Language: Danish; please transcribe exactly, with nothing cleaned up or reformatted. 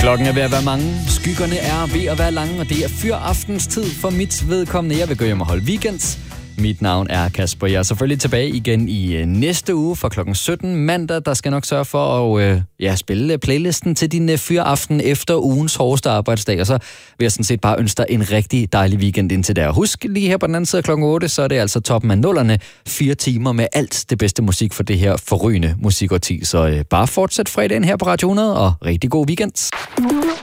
Klokken er ved at være mange, skyggerne er ved at være lange, og det er fyraftens-tid for mit vedkommende. Jeg vil gå hjem og holde weekends. Mit navn er Kasper. Jeg er selvfølgelig tilbage igen i næste uge fra klokken sytten mandag. Der skal nok sørge for at øh, ja, spille playlisten til din fyraften efter ugens hårdeste arbejdsdag. Og så vil jeg sådan set bare ønske dig en rigtig dejlig weekend indtil der. Husk lige her på den anden side af klokken otte, så er det altså toppen af nullerne. Fire timer med alt det bedste musik for det her forrygende musikårti. Så øh, bare fortsæt fredagen her på Radio hundrede, og rigtig god weekend.